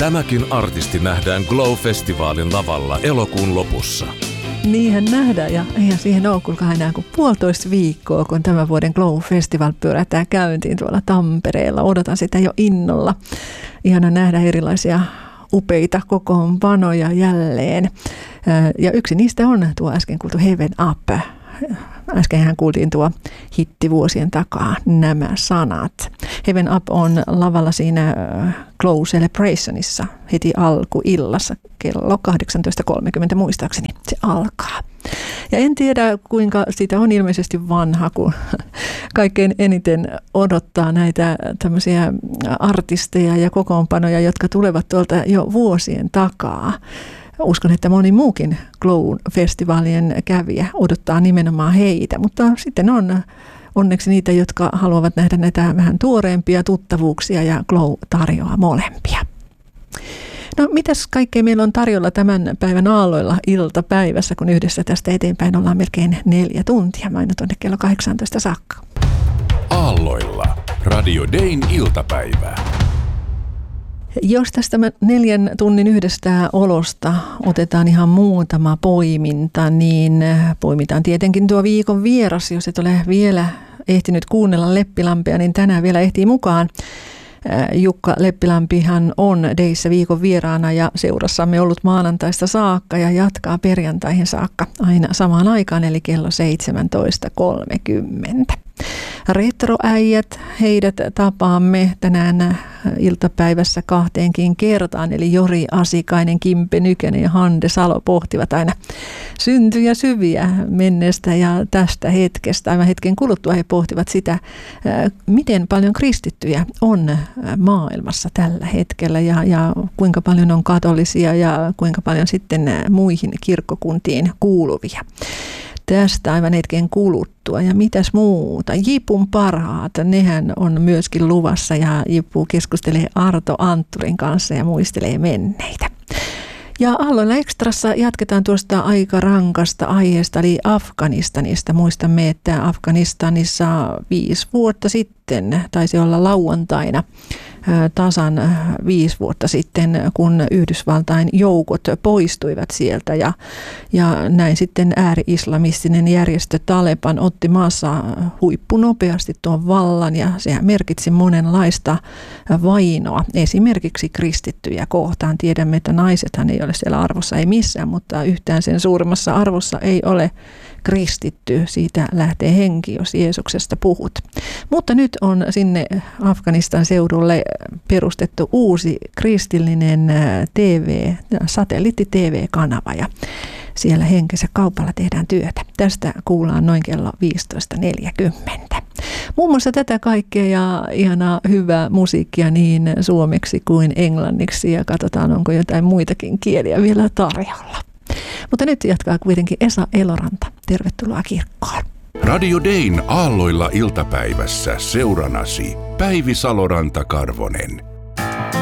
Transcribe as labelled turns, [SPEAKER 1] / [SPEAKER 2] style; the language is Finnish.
[SPEAKER 1] Tämäkin artisti nähdään Glow-festivaalin lavalla elokuun lopussa.
[SPEAKER 2] Niinhän nähdään ja eihän siihen ole kuulkaa enää kuin 1,5 viikkoa, kun tämän vuoden Glow Festival pyörähtää käyntiin tuolla Tampereella. Odotan sitä jo innolla. Ihana nähdä erilaisia upeita kokoonpanoja jälleen. Ja yksi niistä on tuo äsken kuultu Heaven Up. Äskenhän kuultiin tuo hitti vuosien takaa nämä sanat. Heaven Up on lavalla siinä Glow Celebrationissa heti alkuillassa kello 18.30 muistaakseni se alkaa. Ja en tiedä kuinka sitä on ilmeisesti vanha, kun kaikkein eniten odottaa näitä tämmöisiä artisteja ja kokoonpanoja, jotka tulevat tuolta jo vuosien takaa. Uskon, että moni muukin Glow-festivaalien kävijä odottaa nimenomaan heitä, mutta sitten on onneksi niitä, jotka haluavat nähdä näitä vähän tuoreempia tuttavuuksia ja Glow tarjoaa molempia. No mitäs kaikkea meillä on tarjolla tämän päivän aalloilla iltapäivässä, kun yhdessä tästä eteenpäin ollaan melkein 4 tuntia, aina tuonne kello 18 saakka.
[SPEAKER 1] Aalloilla. Radio Dayn iltapäivää.
[SPEAKER 2] Jos tästä 4 tunnin yhdestä olosta otetaan ihan muutama poiminta, niin poimitaan tietenkin tuo viikon vieras. Jos et ole vielä ehtinyt kuunnella Leppilampea, niin tänään vielä ehtii mukaan. Jukka Leppilampihan on Dayssä viikon vieraana ja seurassamme ollut maanantaista saakka ja jatkaa perjantaihin saakka aina samaan aikaan eli kello 17.30. Retroäijät, heidät tapaamme tänään iltapäivässä 2 kertaan, eli Jori Asikainen, Kimpe Nykänen ja Hande Salo pohtivat aina syntyjä syviä menneestä ja tästä hetkestä. Aivan hetken kuluttua he pohtivat sitä, miten paljon kristittyjä on maailmassa tällä hetkellä ja kuinka paljon on katolisia ja kuinka paljon sitten muihin kirkkokuntiin kuuluvia. Tästä aivan hetken kuluttua. Ja mitäs muuta? Jipun parhaat, nehän on myöskin luvassa ja Jipu keskustelee Arto Antturin kanssa ja muistelee menneitä. Ja Aalloilla Ekstrassa jatketaan tuosta aika rankasta aiheesta, eli Afganistanista. Muistamme, että Afganistanissa 5 vuotta sitten, taisi olla lauantaina, tasan 5 vuotta sitten, kun Yhdysvaltain joukot poistuivat sieltä ja näin sitten ääri-islamistinen järjestö Taleban otti maassa huippunopeasti tuon vallan ja sehän merkitsi monenlaista vainoa, esimerkiksi kristittyjä kohtaan. Tiedämme, että naisethan ei ole siellä arvossa, ei missään, mutta yhtään sen suuremmassa arvossa ei ole kristitty. Siitä lähtee henki, jos Jeesuksesta puhut. Mutta nyt on sinne Afganistan seudulle perustettu uusi kristillinen satelliitti-TV-kanava ja siellä henkensä kaupalla tehdään työtä. Tästä kuullaan noin kello 15.40. Muun muassa tätä kaikkea ja ihanaa hyvää musiikkia niin suomeksi kuin englanniksi ja katsotaan, onko jotain muitakin kieliä vielä tarjolla. Mutta nyt jatkaa kuitenkin Esa Eloranta. Tervetuloa kirkkoon.
[SPEAKER 1] Radio Dayn aalloilla iltapäivässä seuranasi Päivi Saloranta-Karvonen.